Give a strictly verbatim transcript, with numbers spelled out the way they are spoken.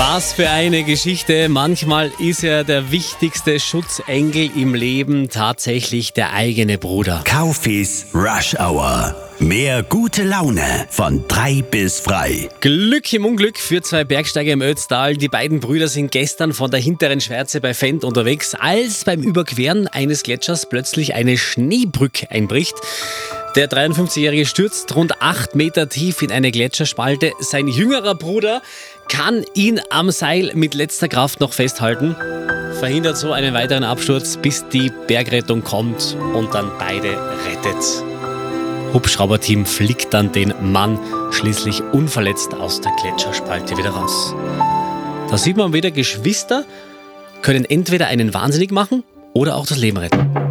Was für eine Geschichte. Manchmal ist ja der wichtigste Schutzengel im Leben tatsächlich der eigene Bruder. Kaufis Rush Hour. Mehr gute Laune von drei bis frei. Glück im Unglück für zwei Bergsteiger im Ötztal. Die beiden Brüder sind gestern von der hinteren Schwärze bei Fendt unterwegs, als beim Überqueren eines Gletschers plötzlich eine Schneebrücke einbricht. Der dreiundfünfzigjährige stürzt rund acht Meter tief in eine Gletscherspalte. Sein jüngerer Bruder kann ihn am Seil mit letzter Kraft noch festhalten, verhindert so einen weiteren Absturz, bis die Bergrettung kommt und dann beide rettet. Hubschrauberteam fliegt dann den Mann schließlich unverletzt aus der Gletscherspalte wieder raus. Da sieht man wieder, Geschwister können entweder einen wahnsinnig machen oder auch das Leben retten.